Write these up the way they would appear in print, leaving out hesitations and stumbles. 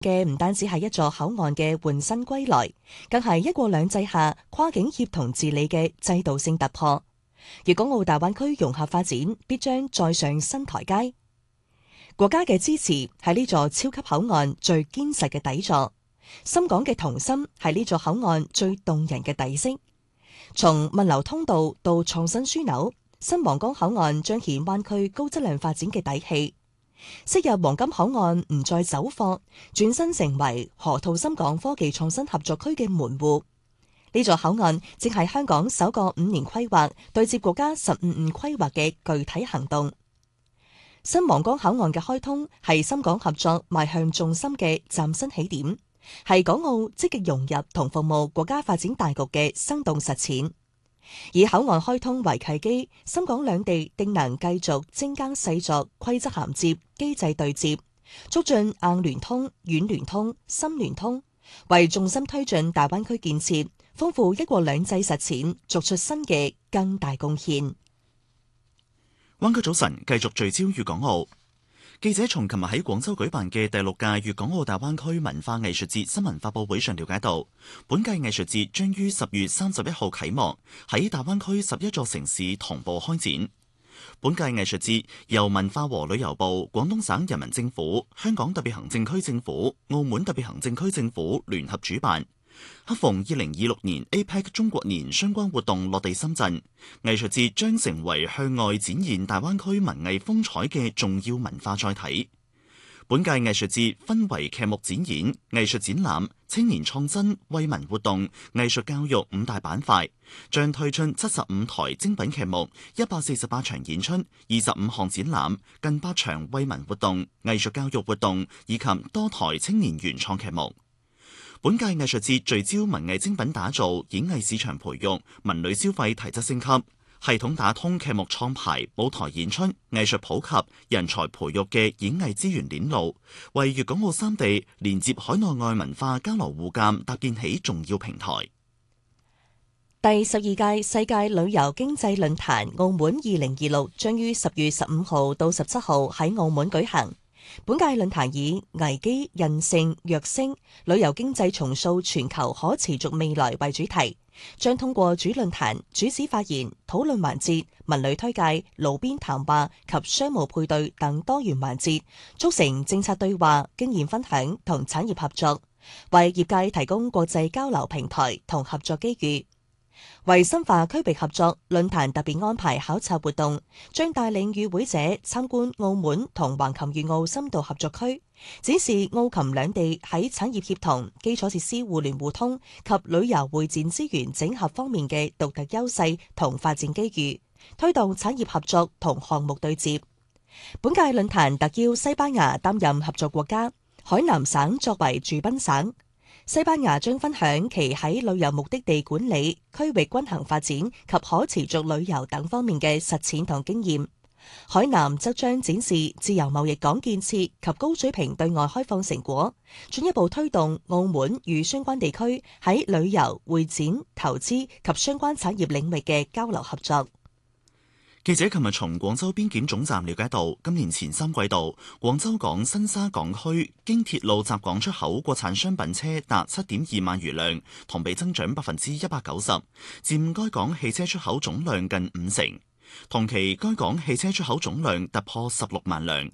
嘅唔單止係一座口岸嘅換新歸來，更係一國兩制下跨境協同治理嘅制度性突破。粵港澳大灣區融合發展必將再上新台階。國家嘅支持係呢座超級口岸最堅實嘅底座，深港嘅同心係呢座口岸最動人嘅底色。從物流通道到創新樞紐，新皇崗口岸彰顯灣區高質量發展嘅底氣。昔日黃金口岸唔再走貨，轉身成為河套深港科技創新合作區嘅門戶。呢座口岸正係香港首個5年規劃對接國家15五規劃嘅具體行動。新皇崗口岸嘅開通係深港合作邁向重心嘅嶄新起點，係港澳積極融入同服務國家發展大局嘅生動實踐。以口岸開通為契機，深港兩地定能繼續精耕細作、規則銜接、機制對接，促進硬聯通、軟聯通、深聯通，為重心推進大灣區建設、豐富一國兩制實踐作出新嘅更大貢獻。 灣區早晨繼續聚焦粵港澳。記者從琴日喺廣州舉辦嘅第6屆粵港澳大灣區文化藝術節新聞發佈會上了解到，本屆藝術節將於10月31號啟幕，喺大灣區11座城市同步開展。本屆藝術節由文化和旅遊部、廣東省人民政府、香港特別行政區政府、澳門特別行政區政府聯合主辦。恰逢2026年 APEC 中國年相關活動落地深圳，藝術節將成為向外展現大灣區文藝風采嘅重要文化載體。本屆藝術節分為劇目展演、藝術展覽、青年創新、惠民活動、藝術教育5大板塊，將推出75台精品劇目、148場演出、25項展覽、近8場惠民活動、藝術教育活動以及多台青年原創劇目。本屆藝術節聚焦文藝精品打造、演藝市場培育、文旅消費提質升級，系統打通劇目創排、舞台演出、藝術普及、人才培育嘅演藝資源鏈路，為粵港澳3地連接海內外文化交流互鑑搭建起重要平台。 第12屆世界旅遊經濟論壇澳門2026將於10月15號到17號喺澳門舉行。本屆論壇以危機韌性躍升，旅遊經濟重塑全球可持續未來為主題，將通過主論壇、主旨發言、討論環節、文旅推介、路邊談話及商務配對等多元環節，促成政策對話、經驗分享同產業合作，為業界提供國際交流平台同合作機遇。為深化區域合作，論壇特別安排考察活動，將帶領與會者參觀澳門同橫琴粵澳深度合作區，展示澳琴兩地喺產業協同、基礎設施互聯互通及旅遊會展資源整合方面嘅獨特優勢同發展機遇，推動產業合作同項目對接。本屆論壇特邀西班牙擔任合作國家，海南省作為駐賓省。西班牙將分享其喺旅遊目的地管理、區域均衡發展及可持續旅遊等方面嘅實踐同經驗。海南則將展示自由貿易港建設及高水平對外開放成果，進一步推動澳門與相關地區喺旅遊、會展、投資及相關產業領域嘅交流合作。 記者琴日從廣州邊檢總站了解到，今年前3季度，廣州港新沙港區經鐵路襲港出口國產商品車達7.2萬餘輛，同比增長190%，佔該港汽車出口總量近50%。同期，該港汽車出口總量突破16萬輛。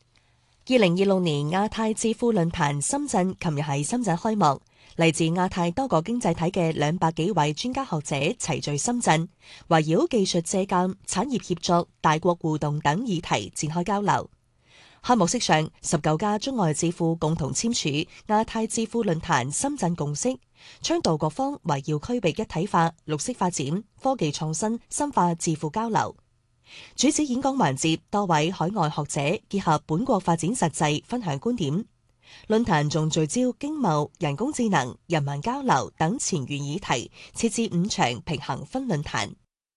2026年亞太智庫論壇深圳琴日喺深圳開幕。嚟自亞太多個經濟體嘅200幾位專家學者齊聚深圳，圍繞技術借鑑、產業協作、大國互動等議題展開交流。開幕式上，19家中外智庫共同簽署亞太智庫論壇深圳共識，倡導各方圍繞區域一體化、綠色發展、科技創新，深化智庫交流。主旨演講環節，多位海外學者結合本國發展實際，分享觀點。論壇仲聚焦經貿、人工智能、人民交流等前沿議題，設置5場平行分論壇。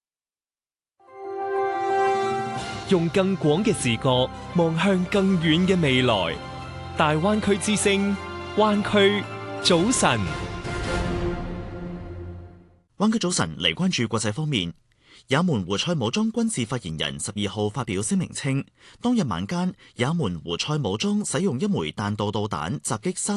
用更廣嘅視角望向更遠嘅未來。大灣區之聲，灣區早晨。 灣區早晨嚟關注國際方面。也門胡塞武裝軍事發言人12號發表聲明稱，當日晚間也門胡塞武裝使用一枚彈道導彈襲擊